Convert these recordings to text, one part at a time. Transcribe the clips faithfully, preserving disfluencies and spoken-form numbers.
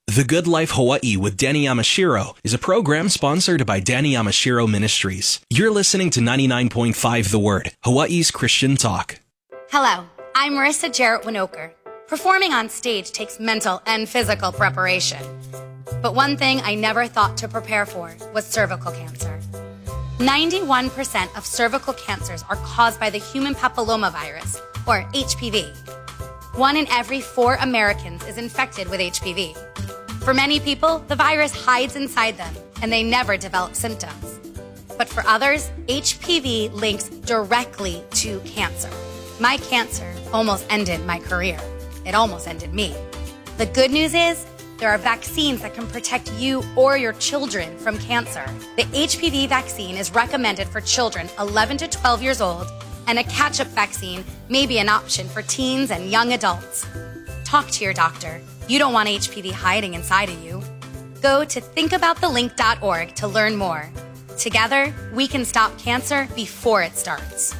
The Good Life Hawaii with Danny Yamashiro is a program sponsored by Danny Yamashiro Ministries. You're listening to ninety-nine point five The Word, Hawaii's Christian talk. Hello, I'm Marissa Jarrett Winoker. Performing on stage takes mental and physical preparation. But one thing I never thought to prepare for was cervical cancer. ninety-one percent of cervical cancers are caused by the human papillomavirus, or H P V. One in every four Americans is infected with H P V. For many people, the virus hides inside them and they never develop symptoms. But for others, H P V links directly to cancer. My cancer almost ended my career. It almost ended me. The good news is, there are vaccines that can protect you or your children from cancer. The H P V vaccine is recommended for children eleven to twelve years old, and a catch-up vaccine may be an option for teens and young adults. Talk to your doctor. You don't want H P V hiding inside of you. Go to think about the link dot org to learn more. Together, we can stop cancer before it starts.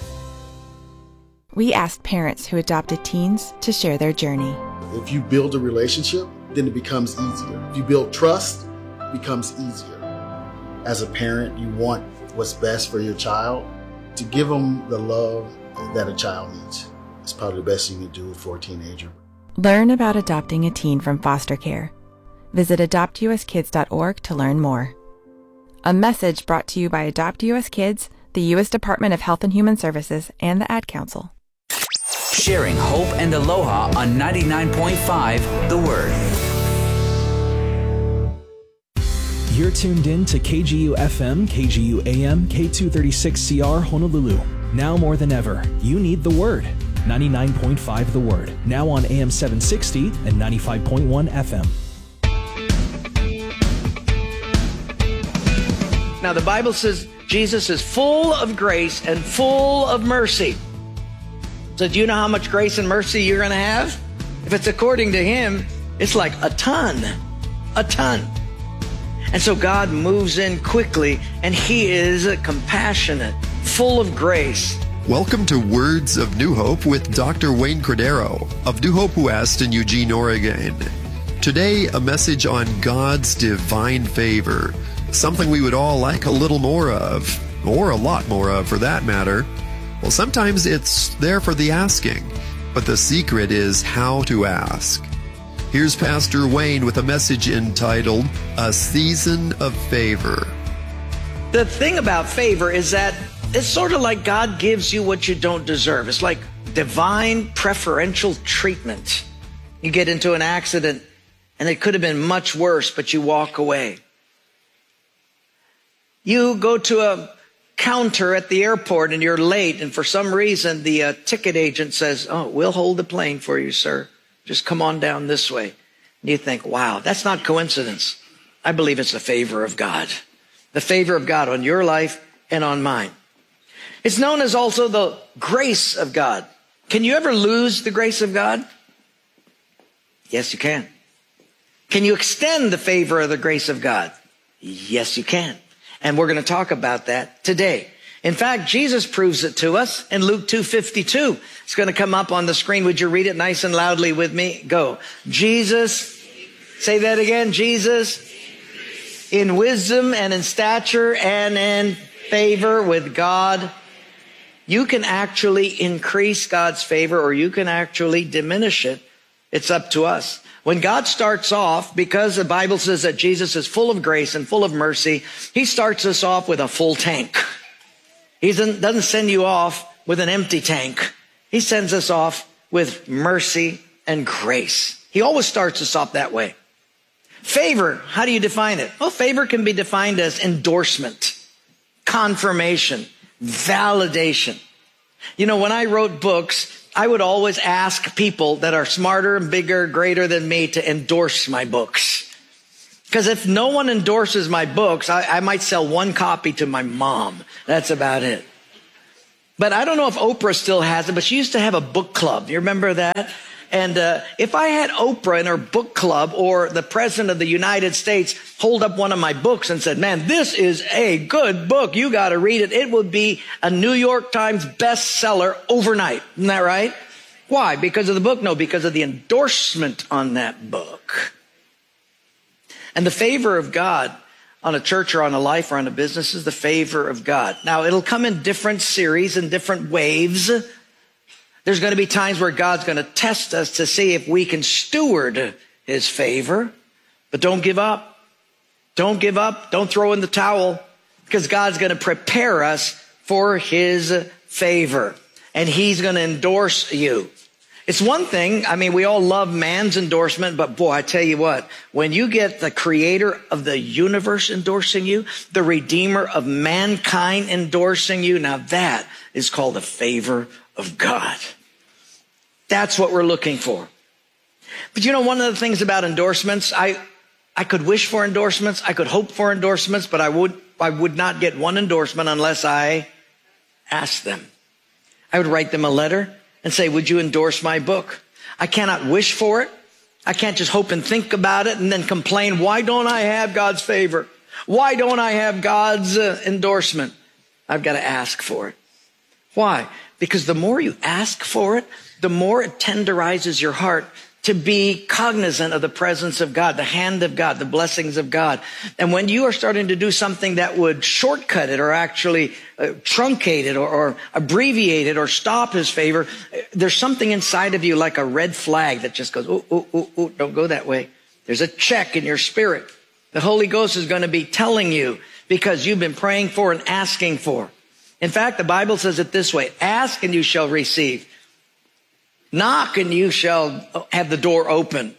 We asked parents who adopted teens to share their journey. If you build a relationship, then it becomes easier. If you build trust, it becomes easier. As a parent, you want what's best for your child. To give them the love that a child needs. It's probably the best you can do for a teenager. Learn about adopting a teen from foster care. Visit adopt u s kids dot org to learn more. A message brought to you by Adopt U S Kids, the U S Department of Health and Human Services, and the Ad Council. Sharing hope and aloha on ninety-nine point five The Word. You're tuned in to K G U F M, K G U A M, K two thirty-six C R Honolulu. Now more than ever, you need the Word. ninety-nine point five The Word, now on A M seven sixty and ninety-five point one F M. Now the Bible says Jesus is full of grace and full of mercy. So do you know how much grace and mercy you're going to have? If it's according to him, it's like a ton, a ton. And so God moves in quickly, and he is compassionate, full of grace. Welcome to Words of New Hope with Doctor Wayne Cordero of New Hope West in Eugene, Oregon. Today, a message on God's divine favor, something we would all like a little more of, or a lot more of for that matter. Well, sometimes it's there for the asking, but the secret is how to ask. Here's Pastor Wayne with a message entitled, A Season of Favor. The thing about favor is that it's sort of like God gives you what you don't deserve. It's like divine preferential treatment. You get into an accident and it could have been much worse, but you walk away. You go to a counter at the airport and you're late, and for some reason the uh, ticket agent says, oh, we'll hold the plane for you, sir. Just come on down this way. And you think, wow, that's not coincidence. I believe it's the favor of God. The favor of God on your life and on mine. It's known as also the grace of God. Can you ever lose the grace of God? Yes, you can. Can you extend the favor of the grace of God? Yes, you can. And we're going to talk about that today. In fact, Jesus proves it to us in Luke two fifty-two. It's going to come up on the screen. Would you read it nice and loudly with me? Go. Jesus, say that again. Jesus, in wisdom and in stature and in favor with God. You can actually increase God's favor, or you can actually diminish it. It's up to us. When God starts off, because the Bible says that Jesus is full of grace and full of mercy, he starts us off with a full tank. He doesn't, doesn't send you off with an empty tank. He sends us off with mercy and grace. He always starts us off that way. Favor, how do you define it? Well, favor can be defined as endorsement, confirmation, validation. You know, when I wrote books, I would always ask people that are smarter and bigger, greater than me to endorse my books. Because if no one endorses my books, I, I might sell one copy to my mom. That's about it. But I don't know if Oprah still has it, but she used to have a book club. You remember that? And uh, if I had Oprah in her book club, or the president of the United States hold up one of my books and said, man, this is a good book, you got to read it, it would be a New York Times bestseller overnight. Isn't that right? Why? Because of the book? No, because of the endorsement on that book. And the favor of God on a church or on a life or on a business is the favor of God. Now, it'll come in different series and different waves. There's going to be times where God's going to test us to see if we can steward his favor. But don't give up. Don't give up. Don't throw in the towel, because God's going to prepare us for his favor. And he's going to endorse you. It's one thing, I mean, we all love man's endorsement, but boy, I tell you what, when you get the creator of the universe endorsing you, the redeemer of mankind endorsing you, now that is called a favor of God. That's what we're looking for. But you know, one of the things about endorsements, I, I could wish for endorsements, I could hope for endorsements, but I would, I would not get one endorsement unless I asked them. I would write them a letter and say, would you endorse my book? I cannot wish for it. I can't just hope and think about it and then complain, why don't I have God's favor? Why don't I have God's uh, endorsement? I've got to ask for it. Why? Because the more you ask for it, the more it tenderizes your heart to be cognizant of the presence of God, the hand of God, the blessings of God. And when you are starting to do something that would shortcut it or actually uh, truncate it or, or abbreviate it or stop his favor, there's something inside of you like a red flag that just goes, ooh, ooh, ooh, ooh, don't go that way. There's a check in your spirit. The Holy Ghost is going to be telling you because you've been praying for and asking for. In fact, the Bible says it this way, ask and you shall receive. Knock and you shall have the door open.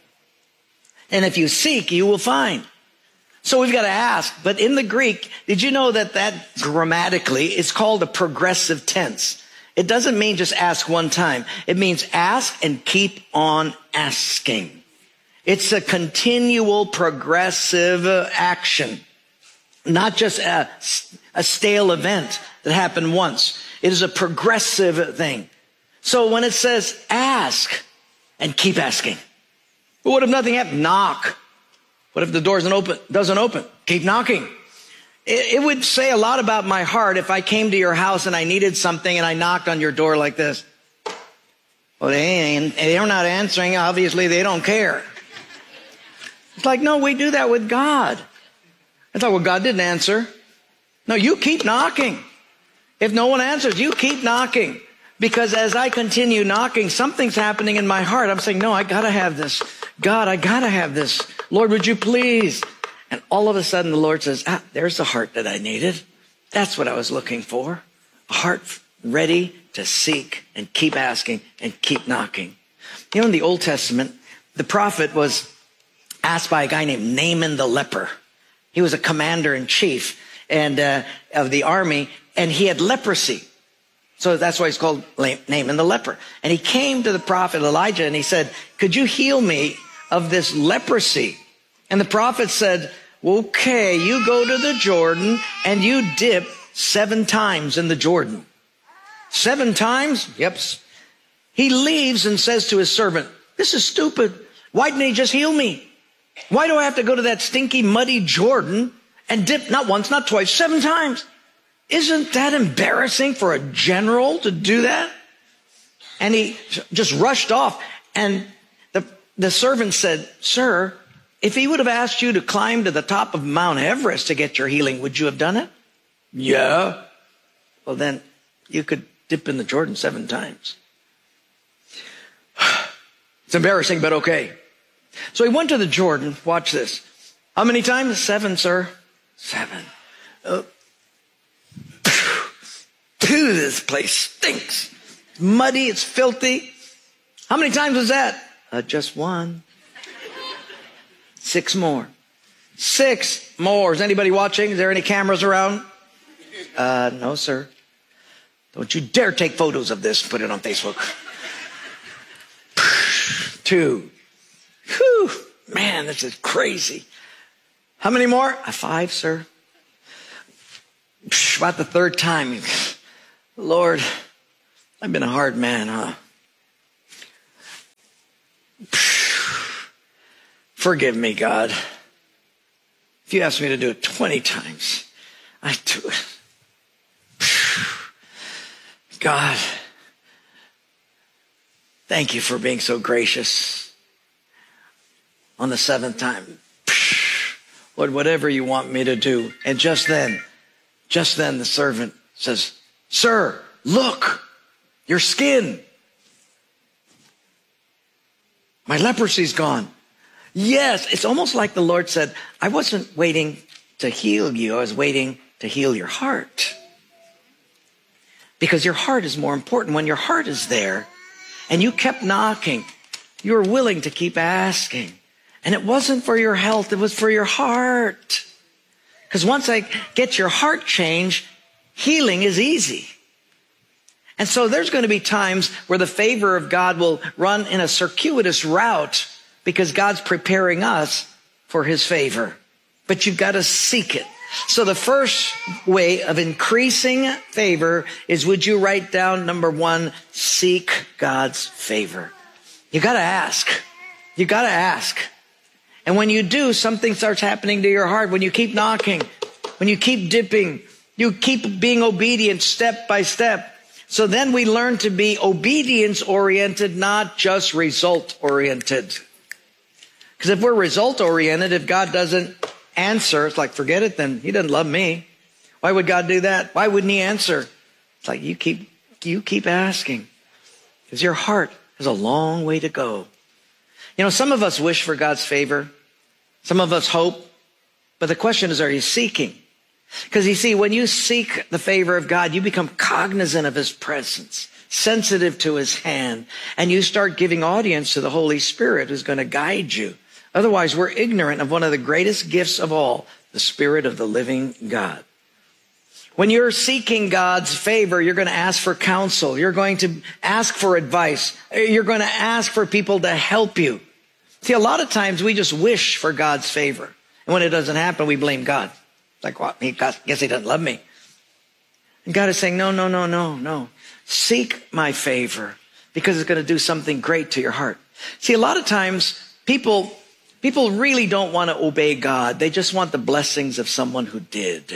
And if you seek, you will find. So we've got to ask. But in the Greek, did you know that that grammatically is called a progressive tense? It doesn't mean just ask one time. It means ask and keep on asking. It's a continual progressive action, not just a, a stale event that happened once. It is a progressive thing. So when it says ask and keep asking, but what if nothing happened? Knock. What if the door doesn't open? Doesn't open? Keep knocking. It, it would say a lot about my heart if I came to your house and I needed something and I knocked on your door like this. Well, they ain't, they're not answering. Obviously, they don't care. It's like, no, we do that with God. I thought, well, God didn't answer. No, you keep knocking. If no one answers, you keep knocking. Because as I continue knocking, something's happening in my heart. I'm saying, no, I gotta have this. God, I gotta have this. Lord, would you please? And all of a sudden the Lord says, ah, there's the heart that I needed. That's what I was looking for. A heart ready to seek and keep asking and keep knocking. You know, in the Old Testament, the prophet was asked by a guy named Naaman the leper. He was a commander in chief and uh, of the army, and he had leprosy. So that's why he's called Naaman the leper. And he came to the prophet Elijah and he said, could you heal me of this leprosy? And the prophet said, okay, you go to the Jordan and you dip seven times in the Jordan. Seven times? Yep. He leaves and says to his servant, this is stupid. Why didn't he just heal me? Why do I have to go to that stinky, muddy Jordan and dip not once, not twice, seven times? Isn't that embarrassing for a general to do that? And he just rushed off. And the, the servant said, sir, if he would have asked you to climb to the top of Mount Everest to get your healing, would you have done it? Yeah. Well, then you could dip in the Jordan seven times. It's embarrassing, but okay. So he went to the Jordan. Watch this. How many times? Seven, sir. Seven. Uh, Phew, this place stinks. It's muddy, it's filthy. How many times was that? Uh, just one. Six more. Six more. Is anybody watching? Is there any cameras around? Uh, no, sir. Don't you dare take photos of this and put it on Facebook. Two. Whew. Man, this is crazy. How many more? Uh, five, sir. About the third time. Lord, I've been a hard man, huh? Forgive me, God. If you ask me to do it twenty times, I do it. God, thank you for being so gracious. On the seventh time, Lord, whatever you want me to do. And just then, just then the servant says, sir, look, your skin. My leprosy's gone. Yes, it's almost like the Lord said, I wasn't waiting to heal you. I was waiting to heal your heart. Because your heart is more important. When your heart is there and you kept knocking, you were willing to keep asking. And it wasn't for your health, it was for your heart. Because once I get your heart changed, healing is easy. And so there's going to be times where the favor of God will run in a circuitous route because God's preparing us for his favor. But you've got to seek it. So the first way of increasing favor is, would you write down number one, seek God's favor. You got to ask. You got to ask. And when you do, something starts happening to your heart. When you keep knocking, when you keep dipping, you keep being obedient step by step. So then we learn to be obedience-oriented, not just result-oriented. Because if we're result-oriented, if God doesn't answer, it's like, forget it then. He doesn't love me. Why would God do that? Why wouldn't he answer? It's like, you keep, you keep asking. Because your heart has a long way to go. You know, some of us wish for God's favor. Some of us hope. But the question is, are you seeking? Because you see, when you seek the favor of God, you become cognizant of his presence, sensitive to his hand, and you start giving audience to the Holy Spirit who's going to guide you. Otherwise, we're ignorant of one of the greatest gifts of all, the Spirit of the living God. When you're seeking God's favor, you're going to ask for counsel. You're going to ask for advice. You're going to ask for people to help you. See, a lot of times we just wish for God's favor. And when it doesn't happen, we blame God. Like, well, he got, guess he doesn't love me. And God is saying, no, no, no, no, no. Seek my favor because it's going to do something great to your heart. See, a lot of times people, people really don't want to obey God. They just want the blessings of someone who did.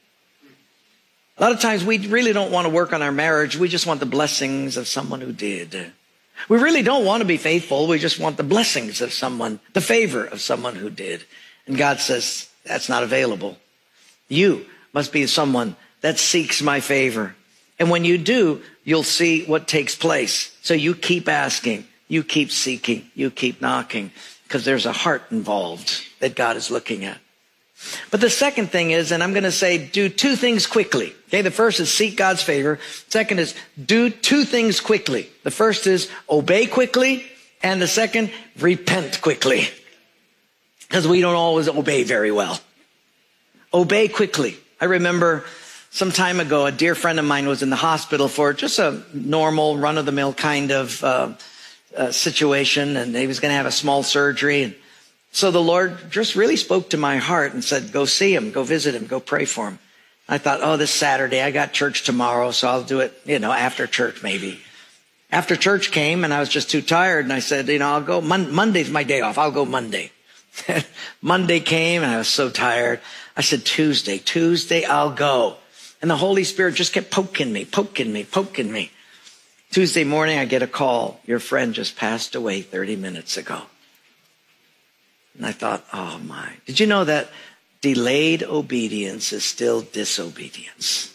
A lot of times we really don't want to work on our marriage. We just want the blessings of someone who did. We really don't want to be faithful. We just want the blessings of someone, the favor of someone who did. And God says, that's not available. You must be someone that seeks my favor. And when you do, you'll see what takes place. So you keep asking, you keep seeking, you keep knocking, because there's a heart involved that God is looking at. But the second thing is, and I'm going to say, do two things quickly. Okay, the first is seek God's favor. Second is do two things quickly. The first is obey quickly, and the second, repent quickly. Because we don't always obey very well. Obey quickly. I remember some time ago, a dear friend of mine was in the hospital for just a normal, run-of-the-mill kind of uh, uh, situation, and he was going to have a small surgery. And so the Lord just really spoke to my heart and said, go see him, go visit him, go pray for him. I thought, oh, this Saturday, I got church tomorrow, so I'll do it, you know, after church maybe. After church came, and I was just too tired, and I said, you know, I'll go, Mon- Monday's my day off, I'll go Monday. Monday came, and I was so tired. I said, Tuesday, Tuesday, I'll go. And the Holy Spirit just kept poking me, poking me, poking me. Tuesday morning, I get a call. Your friend just passed away thirty minutes ago. And I thought, oh my. Did you know that delayed obedience is still disobedience?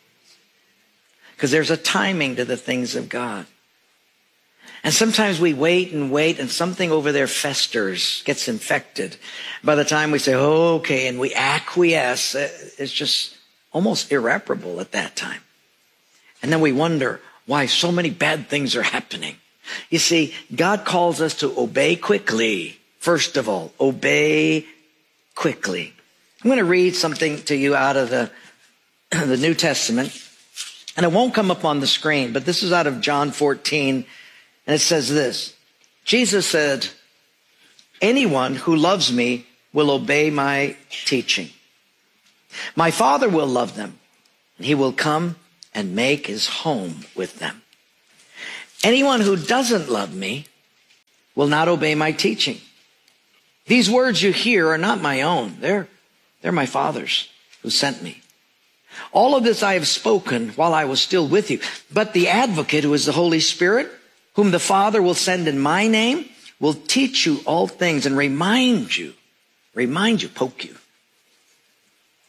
Because there's a timing to the things of God. And sometimes we wait and wait and something over there festers, gets infected. By the time we say, oh, okay, and we acquiesce, it's just almost irreparable at that time. And then we wonder why so many bad things are happening. You see, God calls us to obey quickly. First of all, obey quickly. I'm going to read something to you out of the, the New Testament. And it won't come up on the screen, but this is out of John fourteen. And it says this, Jesus said, anyone who loves me will obey my teaching. My Father will love them, and he will come and make his home with them. Anyone who doesn't love me will not obey my teaching. These words you hear are not my own. They're, they're my Father's who sent me. All of this I have spoken while I was still with you. But the advocate, who is the Holy Spirit, whom the Father will send in my name, will teach you all things and remind you, remind you, poke you,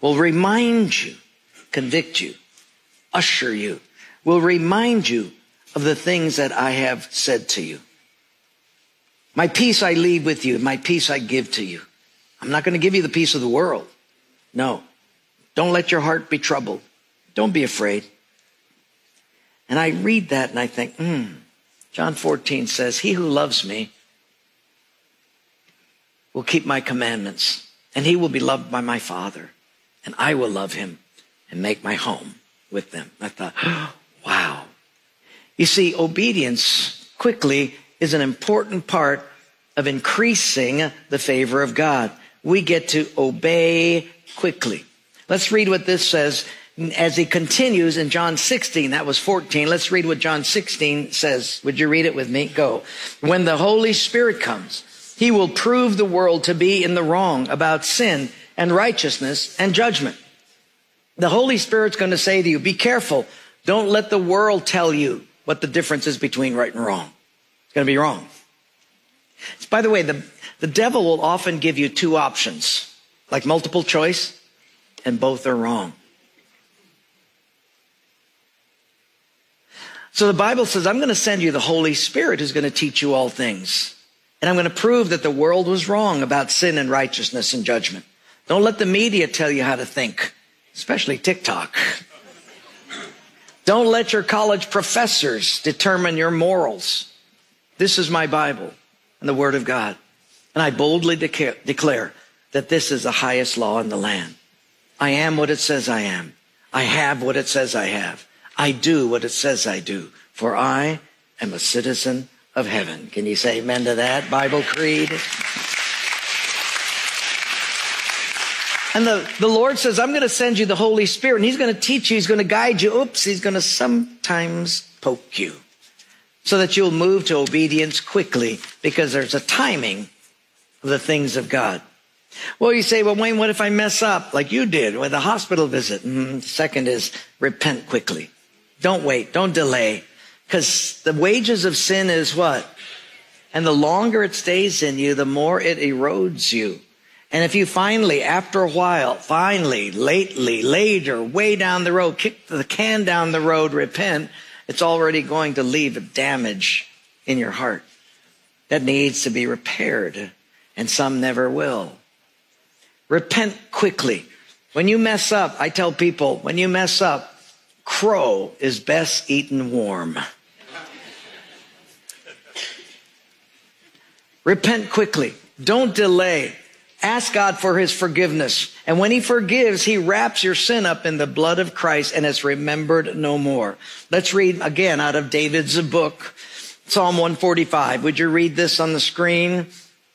will remind you, convict you, usher you, will remind you of the things that I have said to you. My peace I leave with you, my peace I give to you. I'm not going to give you the peace of the world. No. Don't let your heart be troubled. Don't be afraid. And I read that and I think, hmm, John fourteen says, he who loves me will keep my commandments, and he will be loved by my Father, and I will love him and make my home with them. I thought, oh, wow. You see, obedience quickly is an important part of increasing the favor of God. We get to obey quickly. Let's read what this says as he continues in John sixteen. That was fourteen. Let's read what John sixteen says. Would you read it with me? Go. When the Holy Spirit comes, he will prove the world to be in the wrong about sin and righteousness and judgment. The Holy Spirit's going to say to you, be careful. Don't let the world tell you what the difference is between right and wrong. It's going to be wrong. By the way, the, the devil will often give you two options, like multiple choice, and both are wrong. So the Bible says, I'm going to send you the Holy Spirit who's going to teach you all things. And I'm going to prove that the world was wrong about sin and righteousness and judgment. Don't let the media tell you how to think, especially TikTok. Don't let your college professors determine your morals. This is my Bible and the Word of God. And I boldly declare, declare that this is the highest law in the land. I am what it says I am. I have what it says I have. I do what it says I do. For I am a citizen of heaven. Can you say amen to that? Bible creed. And the, the Lord says, I'm going to send you the Holy Spirit, and he's going to teach you, he's going to guide you. Oops, he's going to sometimes poke you so that you'll move to obedience quickly, because there's a timing of the things of God. Well, you say, well, Wayne, what if I mess up like you did with a hospital visit? Mm-hmm. Second is repent quickly. Don't wait. Don't delay. Because the wages of sin is what? And the longer it stays in you, the more it erodes you. And if you finally, after a while, finally, lately, later, way down the road, kick the can down the road, repent, it's already going to leave a damage in your heart that needs to be repaired. And some never will. Repent quickly. When you mess up, I tell people, when you mess up, crow is best eaten warm. Repent quickly. Don't delay. Ask God for his forgiveness. And when he forgives, he wraps your sin up in the blood of Christ and is remembered no more. Let's read again out of David's book, Psalm one forty-five. Would you read this on the screen?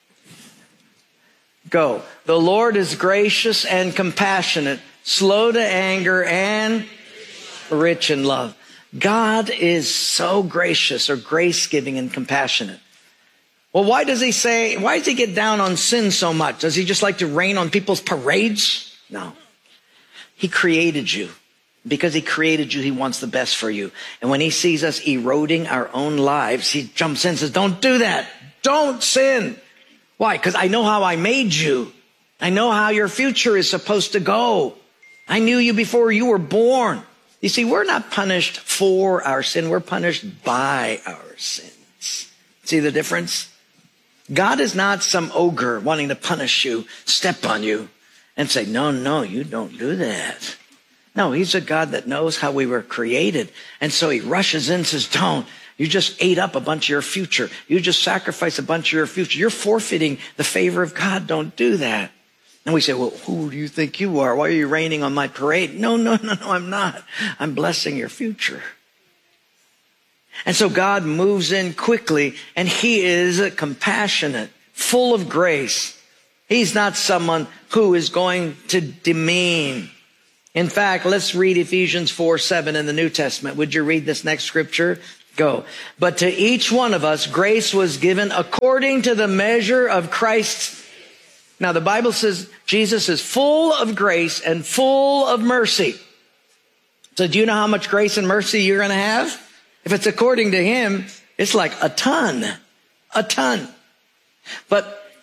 Go. The Lord is gracious and compassionate, slow to anger and rich in love. God is so gracious or grace-giving and compassionate. Well, why does he say, why does he get down on sin so much? Does he just like to rain on people's parades? No. He created you. Because he created you, he wants the best for you. And when he sees us eroding our own lives, he jumps in and says, don't do that. Don't sin. Why? Because I know how I made you. I know how your future is supposed to go. I knew you before you were born. You see, we're not punished for our sin. We're punished by our sins. See the difference? God is not some ogre wanting to punish you, step on you, and say, no, no, you don't do that. No, he's a God that knows how we were created. And so he rushes in and says, don't. You just ate up a bunch of your future. You just sacrificed a bunch of your future. You're forfeiting the favor of God. Don't do that. And we say, well, who do you think you are? Why are you raining on my parade? No, no, no, no, I'm not. I'm blessing your future. And so God moves in quickly, and he is compassionate, full of grace. He's not someone who is going to demean. In fact, let's read Ephesians four seven in the New Testament. Would you read this next scripture? Go. But to each one of us, grace was given according to the measure of Christ's. Now, the Bible says Jesus is full of grace and full of mercy. So do you know how much grace and mercy you're going to have? If it's according to him, it's like a ton, a ton. But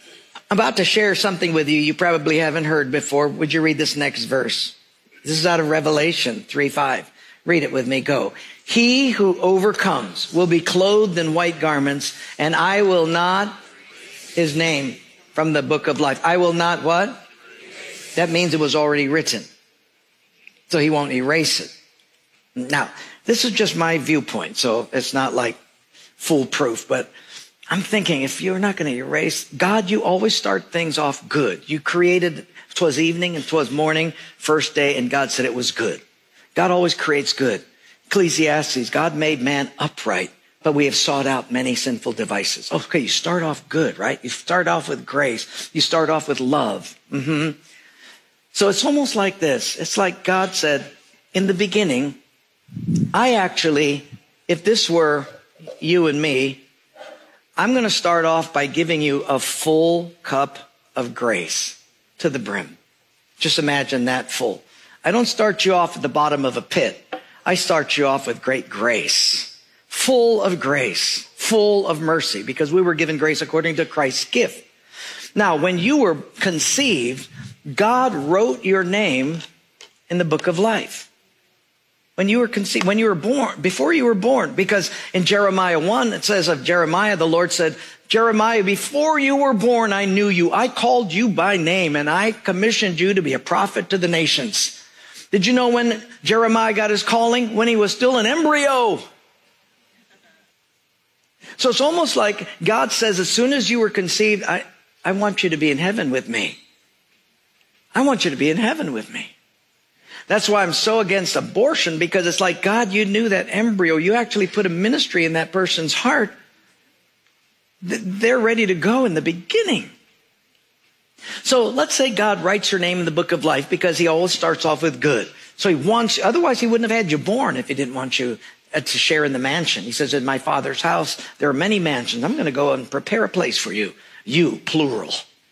I'm about to share something with you you probably haven't heard before. Would you read this next verse? This is out of Revelation three five. Read it with me. Go. He who overcomes will be clothed in white garments, and I will not, his name from the book of life. I will not what? That means it was already written. So he won't erase it. Now, this is just my viewpoint, so it's not like foolproof, but I'm thinking if you're not going to erase, God, you always start things off good. You created, 'twas evening and 'twas morning, first day, and God said it was good. God always creates good. Ecclesiastes, God made man upright, but we have sought out many sinful devices. Okay, you start off good, right? You start off with grace. You start off with love. Mm-hmm. So it's almost like this. It's like God said, in the beginning, I actually, if this were you and me, I'm going to start off by giving you a full cup of grace to the brim. Just imagine that full. I don't start you off at the bottom of a pit. I start you off with great grace, full of grace, full of mercy, because we were given grace according to Christ's gift. Now, when you were conceived, God wrote your name in the book of life. When you were conceived, when you were born, before you were born, because in Jeremiah one, it says of Jeremiah, the Lord said, Jeremiah, before you were born, I knew you. I called you by name, and I commissioned you to be a prophet to the nations. Did you know when Jeremiah got his calling? When he was still an embryo. So it's almost like God says, as soon as you were conceived, I, I want you to be in heaven with me. I want you to be in heaven with me. That's why I'm so against abortion, because it's like, God, you knew that embryo. You actually put a ministry in that person's heart. They're ready to go in the beginning. So let's say God writes your name in the book of life because he always starts off with good. So he wants, otherwise he wouldn't have had you born if he didn't want you to share in the mansion. He says, in my Father's house, there are many mansions. I'm going to go and prepare a place for you. You, plural.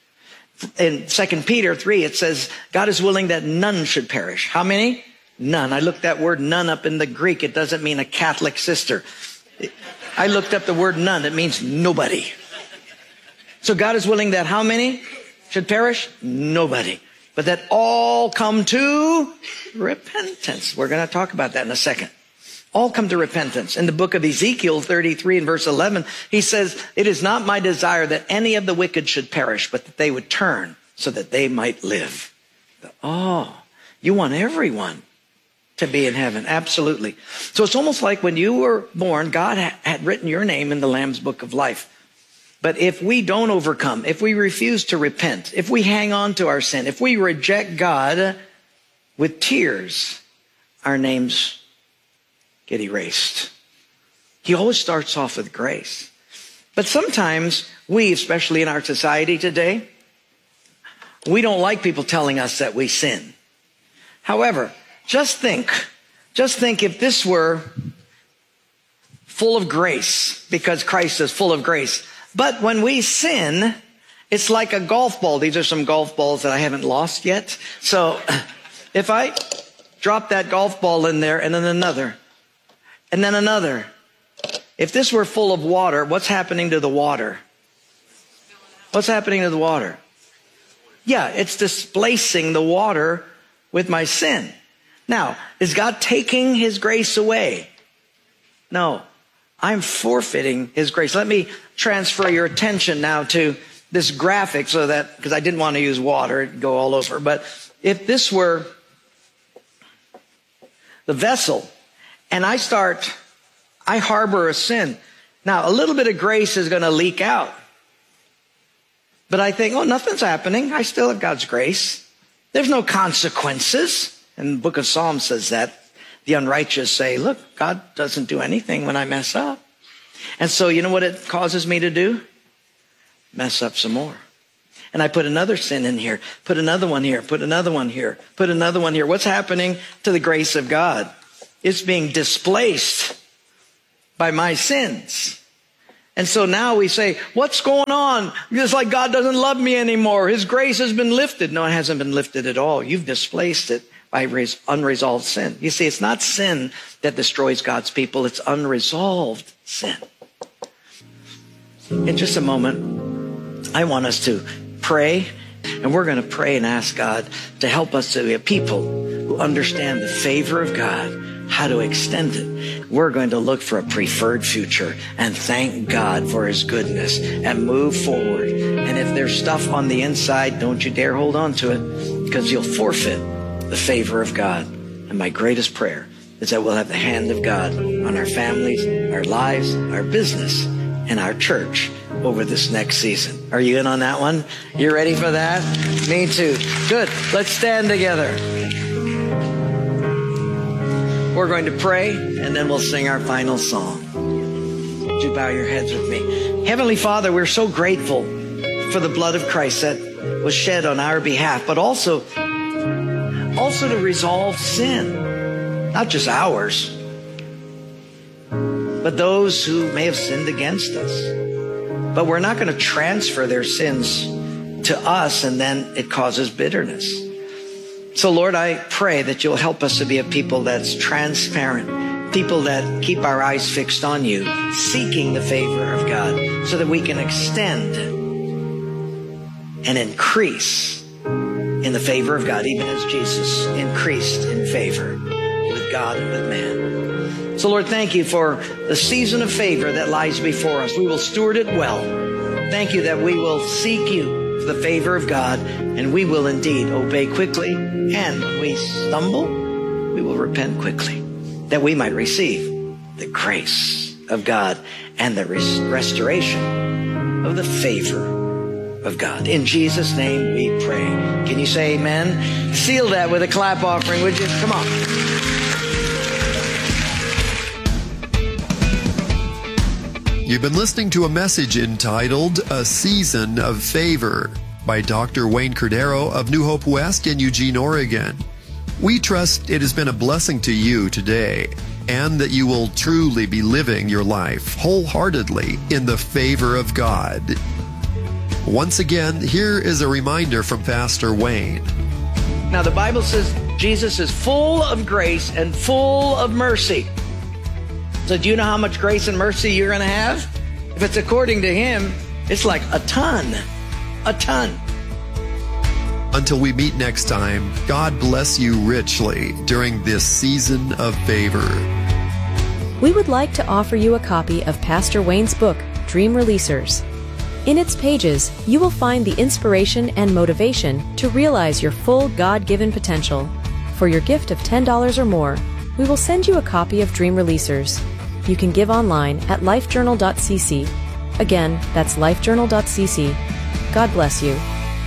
In Second Peter three, it says, God is willing that none should perish. How many? None. I looked that word none up in the Greek. It doesn't mean a Catholic sister. I looked up the word none. It means nobody. So God is willing that how many should perish? Nobody. But that all come to repentance. We're going to talk about that in a second. All come to repentance. In the book of Ezekiel thirty-three and verse eleven, he says, it is not my desire that any of the wicked should perish, but that they would turn so that they might live. Oh, you want everyone to be in heaven. Absolutely. So it's almost like when you were born, God had written your name in the Lamb's book of life. But if we don't overcome, if we refuse to repent, if we hang on to our sin, if we reject God with tears, our names get erased. He always starts off with grace. But sometimes we, especially in our society today, we don't like people telling us that we sin. However, just think, just think if this were full of grace, because Christ is full of grace. But when we sin, it's like a golf ball. These are some golf balls that I haven't lost yet. So if I drop that golf ball in there and then another, and then another. If this were full of water, what's happening to the water? What's happening to the water? Yeah, it's displacing the water with my sin. Now, is God taking his grace away? No, I'm forfeiting his grace. Let me transfer your attention now to this graphic so that, because I didn't want to use water, it'd go all over. But if this were the vessel, and I start, I harbor a sin. Now, a little bit of grace is going to leak out. But I think, oh, nothing's happening. I still have God's grace. There's no consequences. And the book of Psalms says that. The unrighteous say, look, God doesn't do anything when I mess up. And so you know what it causes me to do? Mess up some more. And I put another sin in here, put another one here, put another one here, put another one here. What's happening to the grace of God? It's being displaced by my sins. And so now we say, what's going on? It's like God doesn't love me anymore. His grace has been lifted. No, it hasn't been lifted at all. You've displaced it by unresolved sin. You see, it's not sin that destroys God's people. It's unresolved sin. In just a moment, I want us to pray, and we're going to pray and ask God to help us to be a people who understand the favor of God, how to extend it. We're going to look for a preferred future and thank God for his goodness and move forward. And if there's stuff on the inside, don't you dare hold on to it, because you'll forfeit the favor of God. And my greatest prayer is that we'll have the hand of God on our families, our lives, our business, and our church over this next season. Are you in on that one? You ready for that? Me too. Good. Let's stand together. We're going to pray, and then we'll sing our final song. Would you bow your heads with me? Heavenly Father, we're so grateful for the blood of Christ that was shed on our behalf, but also, also to resolve sin, not just ours, but those who may have sinned against us. But we're not going to transfer their sins to us, and then it causes bitterness. So, Lord, I pray that you'll help us to be a people that's transparent, people that keep our eyes fixed on you, seeking the favor of God, so that we can extend and increase in the favor of God, even as Jesus increased in favor with God and with man. So, Lord, thank you for the season of favor that lies before us. We will steward it well. Thank you that we will seek you for the favor of God, and we will indeed obey quickly. And when we stumble, we will repent quickly, that we might receive the grace of God and the res- restoration of the favor of God. In Jesus' name we pray. Can you say amen? Seal that with a clap offering, would you? Come on. You've been listening to a message entitled A Season of Favor by Doctor Wayne Cordero of New Hope West in Eugene, Oregon. We trust it has been a blessing to you today, and that you will truly be living your life wholeheartedly in the favor of God. Once again, here is a reminder from Pastor Wayne. Now, the Bible says Jesus is full of grace and full of mercy. So do you know how much grace and mercy you're going to have? If it's according to him, it's like a ton, a ton. Until we meet next time, God bless you richly during this season of favor. We would like to offer you a copy of Pastor Wayne's book, Dream Releasers. In its pages, you will find the inspiration and motivation to realize your full God-given potential. For your gift of ten dollars or more, we will send you a copy of Dream Releasers. You can give online at lifejournal dot c c. Again, that's lifejournal dot c c. God bless you.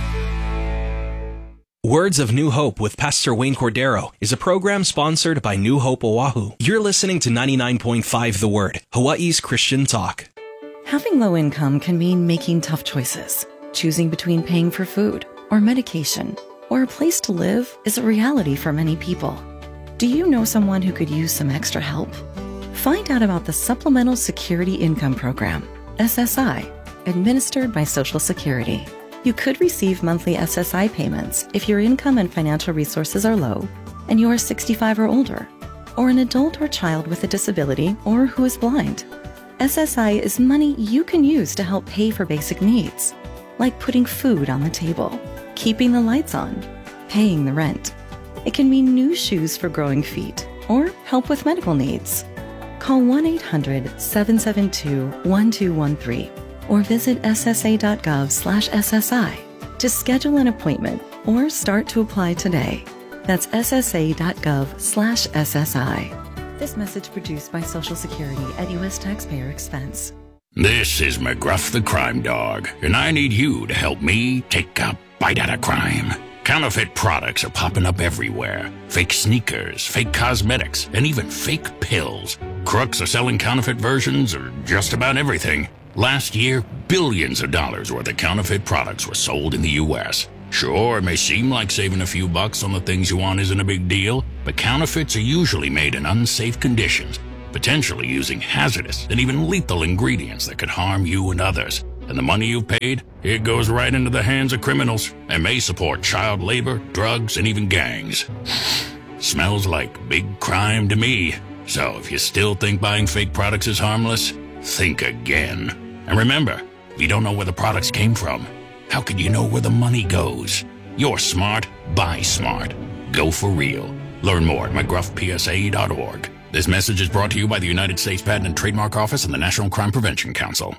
Words of New Hope with Pastor Wayne Cordero is a program sponsored by New Hope Oahu. You're listening to ninety-nine point five The Word, Hawaii's Christian talk. Having low income can mean making tough choices. Choosing between paying for food or medication or a place to live is a reality for many people. Do you know someone who could use some extra help? Find out about the Supplemental Security Income Program, S S I, administered by Social Security. You could receive monthly S S I payments if your income and financial resources are low and you are sixty-five or older, or an adult or child with a disability or who is blind. S S I is money you can use to help pay for basic needs, like putting food on the table, keeping the lights on, paying the rent. It can mean new shoes for growing feet or help with medical needs. Call one eight hundred, seven seven two, one two one three or visit s s a dot gov slash s s i to schedule an appointment or start to apply today. That's s s a dot gov slash s s i. This message produced by Social Security at U S taxpayer expense. This is McGruff the Crime Dog, and I need you to help me take a bite out of crime. Counterfeit products are popping up everywhere. Fake sneakers, fake cosmetics, and even fake pills. Crooks are selling counterfeit versions of just about everything. Last year, billions of dollars worth of counterfeit products were sold in the U S Sure, it may seem like saving a few bucks on the things you want isn't a big deal, but counterfeits are usually made in unsafe conditions, potentially using hazardous and even lethal ingredients that could harm you and others. And the money you've paid, it goes right into the hands of criminals and may support child labor, drugs, and even gangs. Smells like big crime to me. So if you still think buying fake products is harmless, think again. And remember, if you don't know where the products came from, How could you know where the money goes? You're smart. Buy smart. Go for real. Learn more at mcgruff p s a dot org. This message is brought to you by the United States Patent and Trademark Office and the National Crime Prevention Council.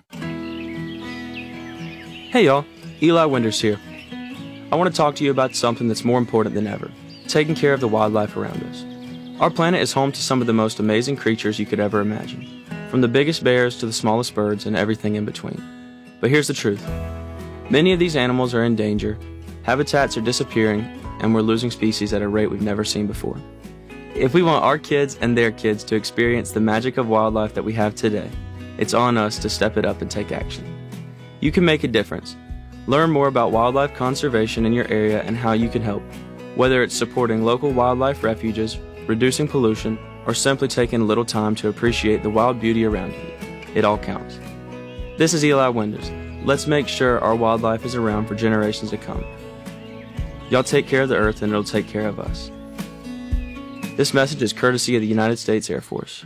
Hey y'all, Eli Winders here. I want to talk to you about something that's more important than ever, taking care of the wildlife around us. Our planet is home to some of the most amazing creatures you could ever imagine, from the biggest bears to the smallest birds and everything in between. But here's the truth. Many of these animals are in danger, habitats are disappearing, and we're losing species at a rate we've never seen before. If we want our kids and their kids to experience the magic of wildlife that we have today, it's on us to step it up and take action. You can make a difference. Learn more about wildlife conservation in your area and how you can help, whether it's supporting local wildlife refuges, reducing pollution, or simply taking a little time to appreciate the wild beauty around you. It all counts. This is Eli Winders. Let's make sure our wildlife is around for generations to come. Y'all take care of the earth and it'll take care of us. This message is courtesy of the United States Air Force.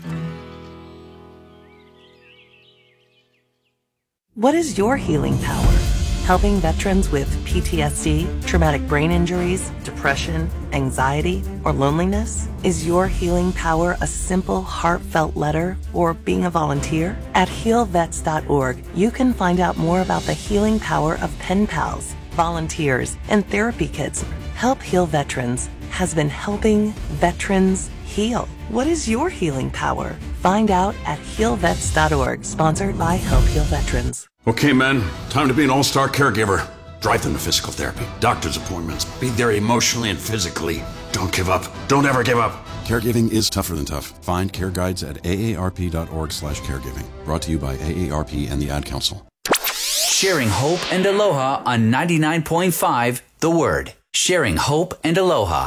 What is your healing power? Helping veterans with P T S D, traumatic brain injuries, depression, anxiety, or loneliness? Is your healing power a simple, heartfelt letter or being a volunteer? At heal vets dot org, you can find out more about the healing power of pen pals, volunteers, and therapy kits. Help Heal Veterans has been helping veterans heal. What is your healing power? Find out at heal vets dot org, sponsored by Help Heal Veterans. Okay, men, time to be an all-star caregiver. Drive them to physical therapy, doctor's appointments, be there emotionally and physically. Don't give up. Don't ever give up. Caregiving is tougher than tough. Find care guides at a a r p dot org slash caregiving. Brought to you by A A R P and the Ad Council. Sharing hope and aloha on ninety-nine point five The Word. Sharing hope and aloha.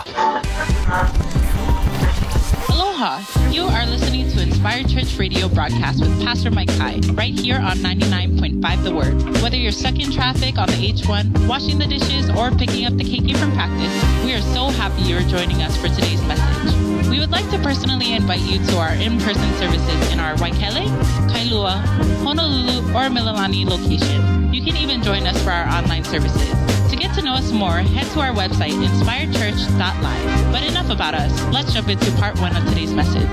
Aloha! You are listening to Inspired Church Radio broadcast with Pastor Mike Hai, right here on ninety-nine point five The Word. Whether you're stuck in traffic on the H one, washing the dishes, or picking up the K K from practice, we are so happy you're joining us for today's message. We would like to personally invite you to our in-person services in our Waikele, Kailua, Honolulu, or Mililani location. You can even join us for our online services. To get to know us more, head to our website, inspired church dot live. But enough about us. Let's jump into part one of today's message.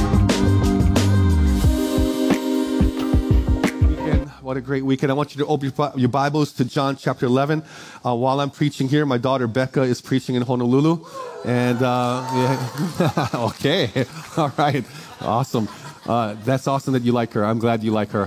What a great weekend. I want you to open your Bibles to John chapter eleven. Uh, while I'm preaching here, my daughter Becca is preaching in Honolulu. And, uh, yeah. Okay. All right. Awesome. Uh, that's awesome that you like her. I'm glad you like her.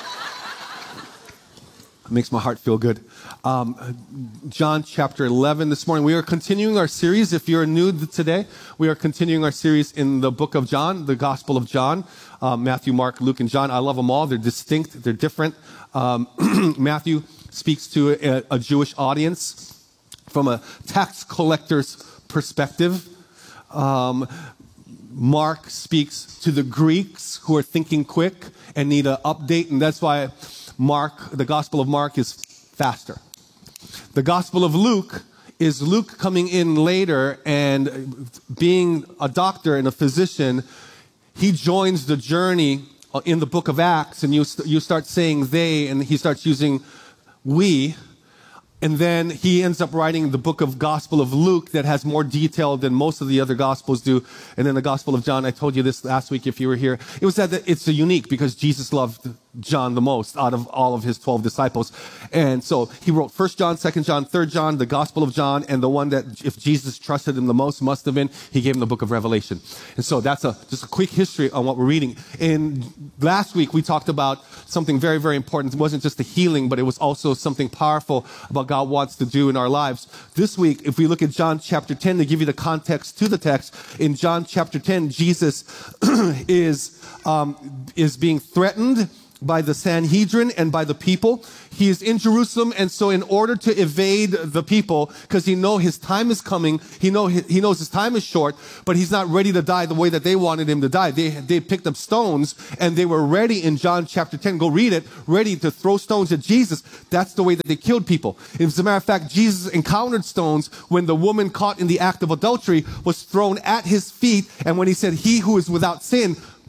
It makes my heart feel good. Um, John chapter eleven this morning. We are continuing our series. If you're new today, we are continuing our series in the book of John, the Gospel of John. Uh, Matthew, Mark, Luke, and John. I love them all. They're distinct. They're different. Um, Matthew speaks to a, a Jewish audience from a tax collector's perspective. Um, Mark speaks to the Greeks who are thinking quick and need an update, and that's why Mark, the Gospel of Mark, is faster. The Gospel of Luke is Luke coming in later and being a doctor and a physician. He joins the journey in the book of Acts, and you, you start saying they, and he starts using we. And then he ends up writing the book of Gospel of Luke that has more detail than most of the other Gospels do. And then the Gospel of John, I told you this last week if you were here. It was that it's a unique because Jesus loved John the most out of all of his twelve disciples. And so he wrote First John, Second John, Third John, the Gospel of John, and the one that if Jesus trusted him the most must have been, he gave him the book of Revelation. And so that's a just a quick history on what we're reading. And last week we talked about something very, very important. It wasn't just the healing, but it was also something powerful about God wants to do in our lives. This week, if we look at John chapter ten, to give you the context to the text, in John chapter ten, Jesus is um, is being threatened by the Sanhedrin and by the people. He is in Jerusalem, and so in order to evade the people, because he knows his time is coming, he know he knows his time is short, but he's not ready to die the way that they wanted him to die. They they picked up stones, and they were ready in John chapter ten, go read it, ready to throw stones at Jesus. That's the way that they killed people. As a matter of fact, Jesus encountered stones when the woman caught in the act of adultery was thrown at his feet, and when he said, "He who is without sin,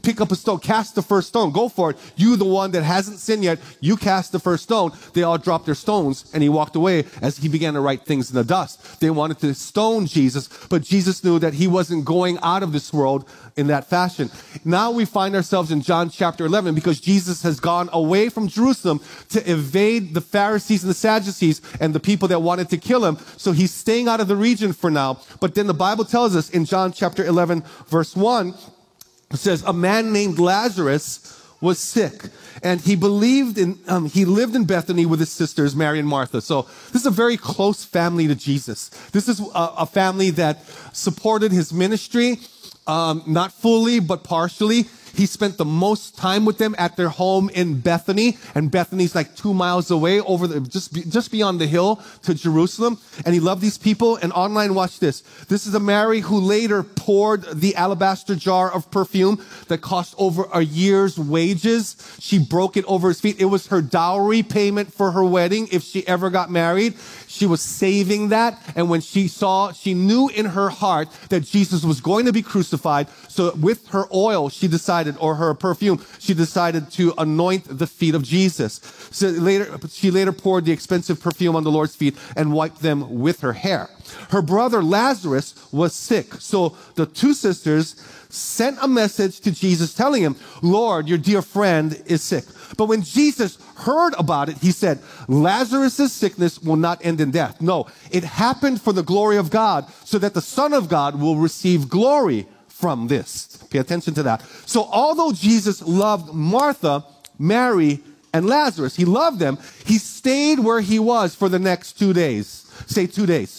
pick up a stone, cast the first stone, go for it. You, the one that hasn't sinned yet, you cast the first stone. They all dropped their stones, and he walked away as he began to write things in the dust. They wanted to stone Jesus, but Jesus knew that he wasn't going out of this world in that fashion. Now we find ourselves in John chapter eleven because Jesus has gone away from Jerusalem to evade the Pharisees and the Sadducees and the people that wanted to kill him. So he's staying out of the region for now. But then the Bible tells us in John chapter eleven, verse one, it says, a man named Lazarus was sick, and he believed in, um, he lived in Bethany with his sisters, Mary and Martha. So this is a very close family to Jesus. This is a, a family that supported his ministry, um, not fully, but partially. He spent the most time with them at their home in Bethany, and Bethany's like two miles away, over the, just be, just beyond the hill to Jerusalem. And he loved these people. And online, watch this. This is a Mary who later poured the alabaster jar of perfume that cost over a year's wages. She broke it over his feet. It was her dowry payment for her wedding if she ever got married. She was saving that. And when she saw, she knew in her heart that Jesus was going to be crucified. So with her oil, she decided, or her perfume, she decided to anoint the feet of Jesus. So later, she later poured the expensive perfume on the Lord's feet and wiped them with her hair. Her brother Lazarus was sick. So the two sisters sent a message to Jesus telling him, Lord, your dear friend is sick. But when Jesus heard about it, he said, Lazarus' sickness will not end in death. No, it happened for the glory of God, so that the Son of God will receive glory from this. Pay attention to that. So although Jesus loved Martha, Mary, and Lazarus, he loved them, he stayed where he was for the next two days. Say two days.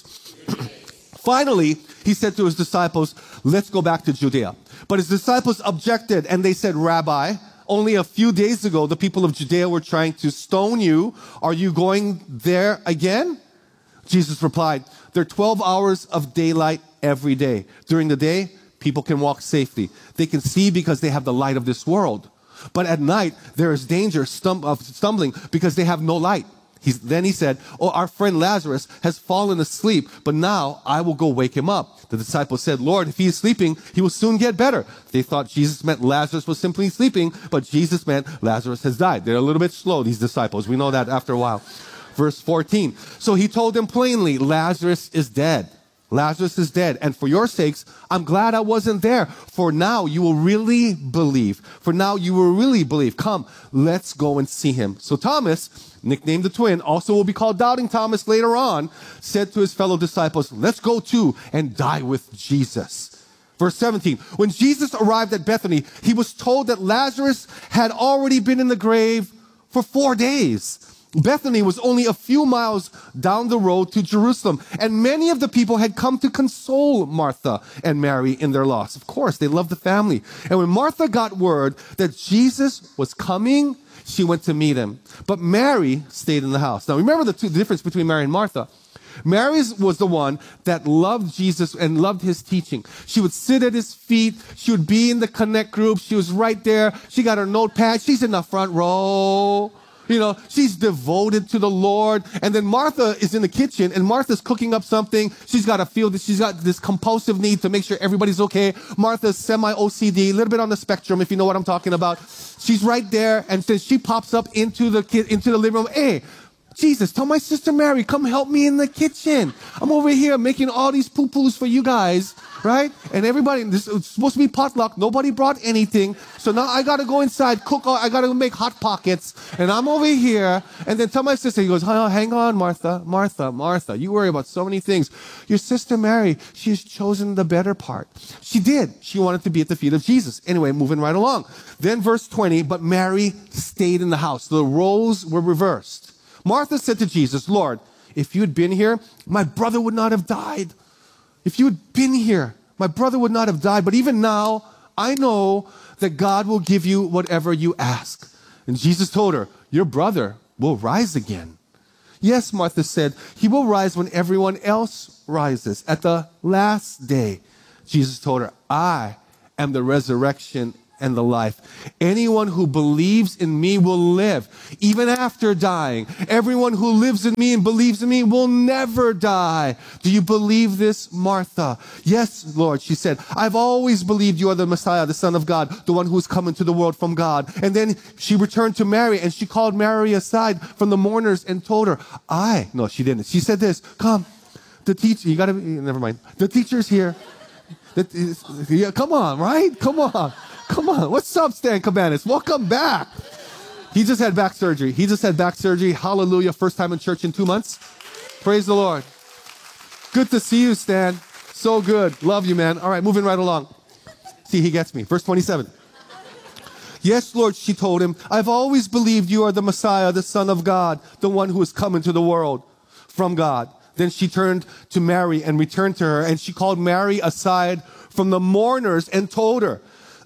Finally, he said to his disciples, let's go back to Judea. But his disciples objected, and they said, Rabbi, only a few days ago, the people of Judea were trying to stone you. Are you going there again? Jesus replied, there are twelve hours of daylight every day. During the day, people can walk safely. They can see because they have the light of this world. But at night, there is danger stum- of stumbling because they have no light. He's, then he said, oh, our friend Lazarus has fallen asleep, but now I will go wake him up. The disciples said, Lord, if he is sleeping, he will soon get better. They thought Jesus meant Lazarus was simply sleeping, but Jesus meant Lazarus has died. They're a little bit slow, these disciples. We know that after a while. Verse fourteen. So he told them plainly, Lazarus is dead. Lazarus is dead. And for your sakes, I'm glad I wasn't there. For now you will really believe. For now you will really believe. Come, let's go and see him. So Thomas, nicknamed the twin, also will be called Doubting Thomas later on, said to his fellow disciples, let's go too and die with Jesus. Verse seventeen, when Jesus arrived at Bethany, he was told that Lazarus had already been in the grave for four days. Bethany was only a few miles down the road to Jerusalem, and many of the people had come to console Martha and Mary in their loss. Of course, they loved the family. And when Martha got word that Jesus was coming, she went to meet him. But Mary stayed in the house. Now, remember the, two, the difference between Mary and Martha. Mary was the one that loved Jesus and loved his teaching. She would sit at his feet. She would be in the connect group. She was right there. She got her notepad. She's in the front row. You know, she's devoted to the Lord. And then Martha is in the kitchen, and Martha's cooking up something. She's got to feel that she's got this compulsive need to make sure everybody's okay. Martha's semi-O C D, a little bit on the spectrum, if you know what I'm talking about. She's right there, and then she pops up into the ki- into the living room. Hey, Jesus, tell my sister Mary, come help me in the kitchen. I'm over here making all these poo-poos for you guys, right? And everybody, this is supposed to be potluck. Nobody brought anything. So now I got to go inside, cook, all, I got to make hot pockets. And I'm over here. And then tell my sister, he goes, oh, hang on, Martha, Martha, Martha. You worry about so many things. Your sister Mary, she has chosen the better part. She did. She wanted to be at the feet of Jesus. Anyway, moving right along. Then verse twenty, but Mary stayed in the house. The roles were reversed. Martha said to Jesus, Lord, if you had been here, my brother would not have died. If you had been here, my brother would not have died. But even now, I know that God will give you whatever you ask. And Jesus told her, your brother will rise again. Yes, Martha said, he will rise when everyone else rises at the last day. Jesus told her, I am the resurrection and the life. Anyone who believes in me will live, even after dying. Everyone who lives in me and believes in me will never die. Do you believe this, Martha? Yes, Lord, she said. I've always believed you are the Messiah, the Son of God, the one who is come into the world from God. And then she returned to Mary, and she called Mary aside from the mourners and told her, I, no, she didn't. She said this, come, the teacher, you gotta, never mind. The teacher's here. The, yeah, come on, right? Come on. Come on. What's up, Stan Cabanas? Welcome back. He just had back surgery. He just had back surgery. Hallelujah. First time in church in two months. Praise the Lord. Good to see you, Stan. So good. Love you, man. All right, moving right along. See, he gets me. Verse twenty-seven. Yes, Lord, she told him, I've always believed you are the Messiah, the Son of God, the one who has come into the world from God. Then she turned to Mary and returned to her, and she called Mary aside from the mourners and told her,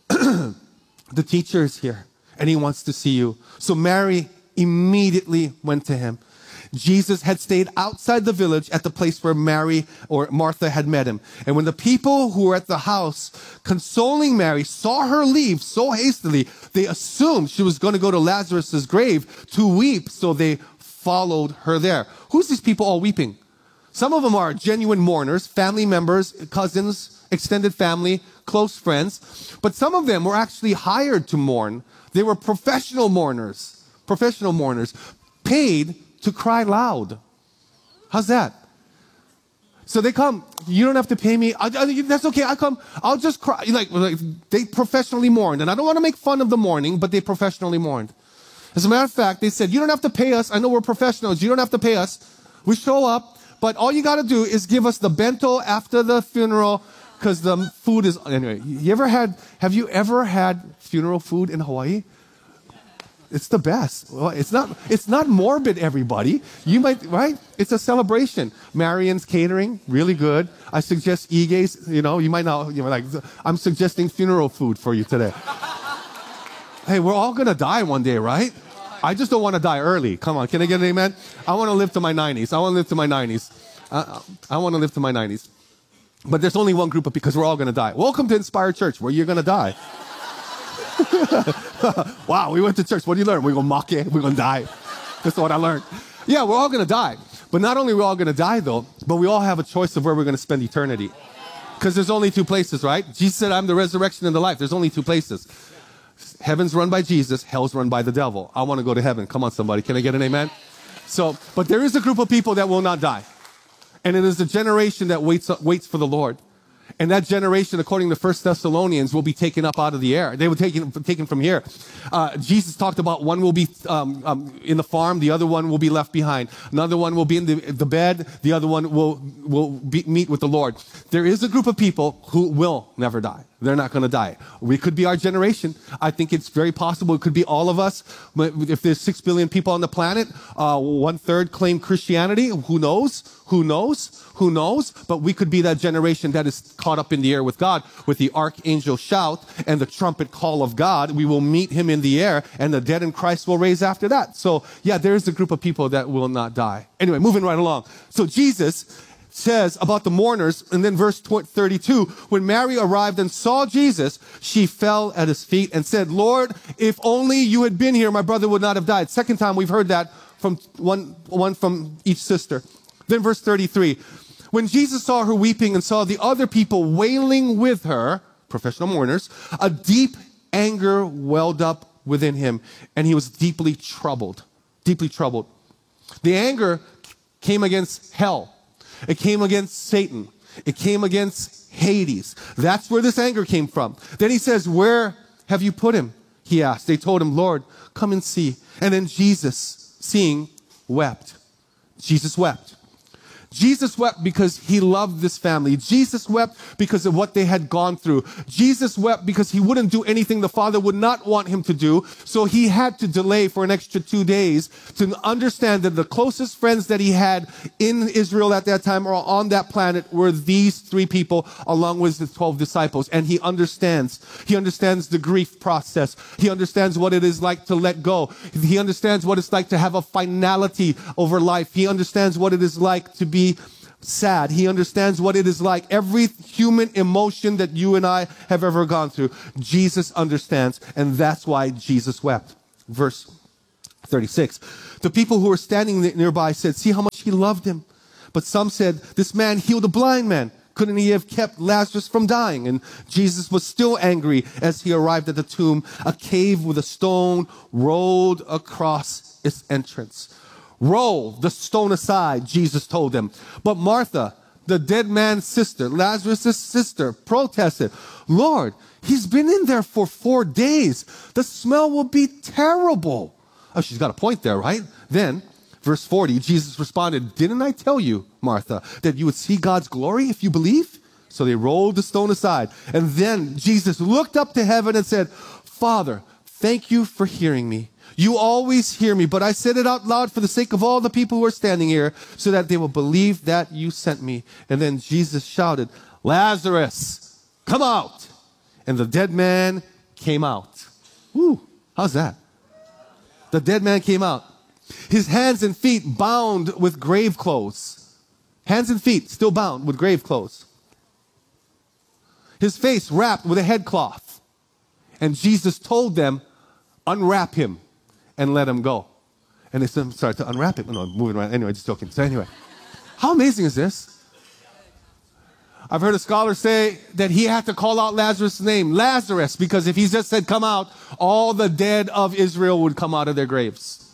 the teacher is here, and he wants to see you. So Mary immediately went to him. Jesus had stayed outside the village at the place where Mary or Martha had met him. And when the people who were at the house consoling Mary saw her leave so hastily, they assumed she was going to go to Lazarus' grave to weep, so they followed her there. Who's these people all weeping? Some of them are genuine mourners, family members, cousins, extended family, close friends. But some of them were actually hired to mourn. They were professional mourners, professional mourners, paid to cry loud. How's that? So they come, you don't have to pay me. I, I, that's okay, I come, I'll just cry. Like, like, they professionally mourned. And I don't want to make fun of the mourning, but they professionally mourned. As a matter of fact, they said, you don't have to pay us. I know we're professionals. You don't have to pay us. We show up. But all you got to do is give us the bento after the funeral, because the food is, anyway, you ever had, have you ever had funeral food in Hawaii? It's the best. Well, it's not, it's not morbid, everybody. You might, right? It's a celebration. Marion's Catering, really good. I suggest Ige's, you know, you might not, you know, like, I'm suggesting funeral food for you today. Hey, we're all going to die one day, right? I just don't want to die early. Come on, can I get an amen? I want to live to my nineties. I want to live to my nineties. Uh, I want to live to my nineties. But there's only one group of, because we're all going to die. Welcome to Inspire Church, where you're going to die. Wow, we went to church. What did you learn? We're going to mock it. We're going to die. That's what I learned. Yeah, we're all going to die. But not only are we all going to die, though, but we all have a choice of where we're going to spend eternity. Because there's only two places, right? Jesus said, I'm the resurrection and the life. There's only two places. Heaven's run by Jesus, hell's run by the devil. I want to go to heaven. Come on, somebody. Can I get an amen? So, but there is a group of people that will not die. And it is a generation that waits, waits for the Lord. And that generation, according to First Thessalonians, will be taken up out of the air. They were taken, taken from here. Uh, Jesus talked about one will be um, um, in the farm, the other one will be left behind. Another one will be in the, the bed, the other one will, will be, meet with the Lord. There is a group of people who will never die. They're not going to die. We could be our generation. I think it's very possible. It could be all of us. If there's six billion people on the planet, uh, one third claim Christianity. Who knows? Who knows? Who knows? But we could be that generation that is caught up in the air with God, with the archangel shout and the trumpet call of God. We will meet him in the air, and the dead in Christ will raise after that. So, yeah, there is a group of people that will not die. Anyway, moving right along. So Jesus says about the mourners, and then verse thirty-two, when Mary arrived and saw Jesus, she fell at his feet and said, Lord, if only you had been here, my brother would not have died. Second time we've heard that from one, one from each sister. Then verse thirty-three, when Jesus saw her weeping and saw the other people wailing with her, professional mourners, a deep anger welled up within him, and he was deeply troubled, deeply troubled. The anger came against hell. It came against Satan. It came against Hades. That's where this anger came from. Then he says, where have you put him? He asked. They told him, Lord, come and see. And then Jesus, seeing, wept. Jesus wept. Jesus wept because he loved this family. Jesus wept because of what they had gone through. Jesus wept because he wouldn't do anything the Father would not want him to do. So he had to delay for an extra two days to understand that the closest friends that he had in Israel at that time or on that planet were these three people along with the twelve disciples. And he understands. He understands the grief process. He understands what it is like to let go. He understands what it's like to have a finality over life. He understands what it is like to be sad. He understands what it is like. Every human emotion that you and I have ever gone through, Jesus understands, and that's why Jesus wept. Verse thirty-six. The people who were standing nearby said, see how much he loved him. But some said, this man healed a blind man. Couldn't he have kept Lazarus from dying? And Jesus was still angry as he arrived at the tomb. A cave with a stone rolled across its entrance. Roll the stone aside, Jesus told them. But Martha, the dead man's sister, Lazarus' sister, protested, Lord, he's been in there for four days. The smell will be terrible. Oh, she's got a point there, right? Then, verse forty, Jesus responded, didn't I tell you, Martha, that you would see God's glory if you believe? So they rolled the stone aside. And then Jesus looked up to heaven and said, Father, thank you for hearing me. You always hear me, but I said it out loud for the sake of all the people who are standing here, so that they will believe that you sent me. And then Jesus shouted, Lazarus, come out. And the dead man came out. Woo, how's that? The dead man came out. His hands and feet bound with grave clothes. Hands and feet still bound with grave clothes. His face wrapped with a headcloth. And Jesus told them, unwrap him and let him go. And they started to unwrap him. No, I'm moving around. Anyway, just joking. So anyway, how amazing is this? I've heard a scholar say that he had to call out Lazarus' name, Lazarus, because if he just said, come out, all the dead of Israel would come out of their graves.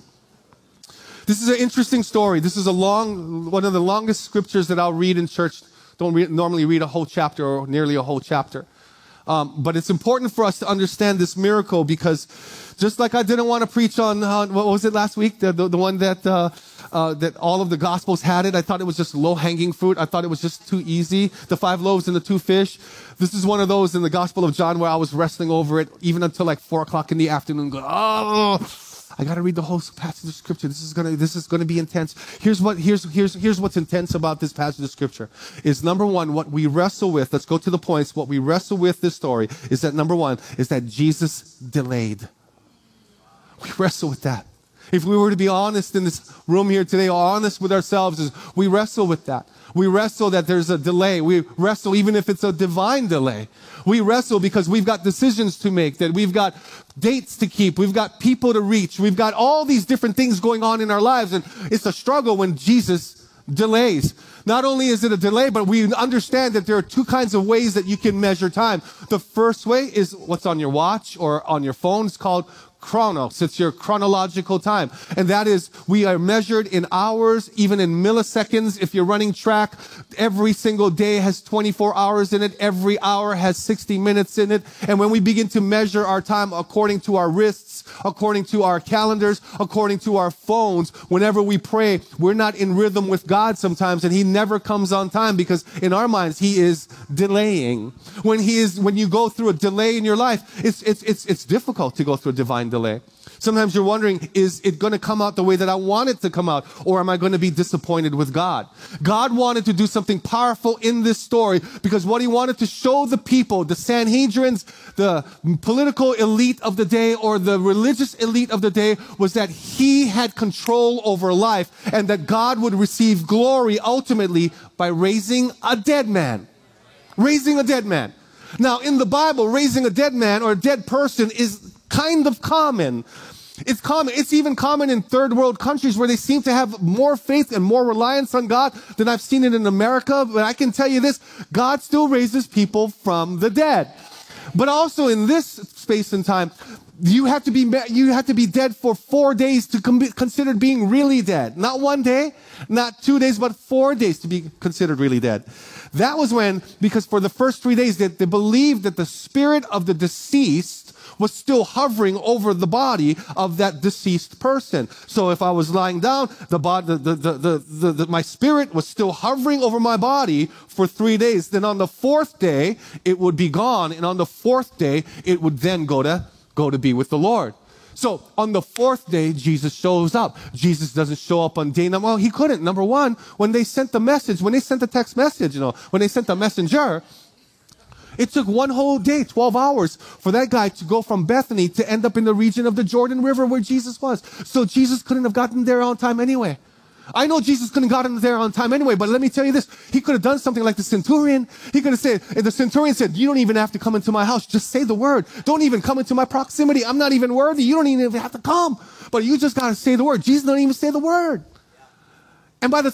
This is an interesting story. This is a long, one of the longest scriptures that I'll read in church. Don't re- normally read a whole chapter or nearly a whole chapter. Um, but it's important for us to understand this miracle, because just like I didn't want to preach on, uh, what was it last week? The, the, the one that, uh, uh, that all of the Gospels had it. I thought it was just low-hanging fruit. I thought it was just too easy. The five loaves and the two fish. This is one of those in the Gospel of John where I was wrestling over it even until like four o'clock in the afternoon. Go, oh, I got to read the whole passage of scripture. This is going to, this is going to be intense. Here's what, here's, here's, here's what's intense about this passage of scripture is, number one, what we wrestle with. Let's go to the points. What we wrestle with this story is that, number one, is that Jesus delayed. We wrestle with that. If we were to be honest in this room here today, or honest with ourselves, is we wrestle with that. We wrestle that there's a delay. We wrestle even if it's a divine delay. We wrestle because we've got decisions to make, that we've got dates to keep, we've got people to reach, we've got all these different things going on in our lives, and it's a struggle when Jesus delays. Not only is it a delay, but we understand that there are two kinds of ways that you can measure time. The first way is what's on your watch or on your phone. It's called chronos. It's your chronological time. And that is, we are measured in hours, even in milliseconds. If you're running track, every single day has twenty-four hours in it. Every hour has sixty minutes in it. And when we begin to measure our time according to our wrists, according to our calendars, according to our phones, whenever we pray, we're not in rhythm with God sometimes, and he never comes on time because in our minds, he is delaying. When he is, when you go through a delay in your life, it's, it's, it's, it's difficult to go through a divine delay. Sometimes you're wondering, is it going to come out the way that I want it to come out? Or am I going to be disappointed with God? God wanted to do something powerful in this story because what he wanted to show the people, the Sanhedrins, the political elite of the day or the religious elite of the day, was that he had control over life and that God would receive glory ultimately by raising a dead man. Raising a dead man. Now, in the Bible, raising a dead man or a dead person is kind of common. It's common. It's even common in third world countries where they seem to have more faith and more reliance on God than I've seen it in America. But I can tell you this, God still raises people from the dead. But also in this space and time, you have to be, you have to be dead for four days to be considered being really dead. Not one day, not two days, but four days to be considered really dead. That was when, because for the first three days that they believed that the spirit of the deceased was still hovering over the body of that deceased person. So if I was lying down, the body, the, the, the, the, the, my spirit was still hovering over my body for three days. Then on the fourth day, it would be gone. And on the fourth day, it would then go to, go to be with the Lord. So on the fourth day, Jesus shows up. Jesus doesn't show up on day number. Well, he couldn't. Number one, when they sent the message, when they sent the text message, you know, when they sent the messenger, it took one whole day, twelve hours, for that guy to go from Bethany to end up in the region of the Jordan River where Jesus was. So Jesus couldn't have gotten there on time anyway. I know Jesus couldn't have gotten there on time anyway, but let me tell you this. He could have done something like the centurion. He could have said, and the centurion said, you don't even have to come into my house. Just say the word. Don't even come into my proximity. I'm not even worthy. You don't even have to come. But you just got to say the word. Jesus don't even say the word. And by the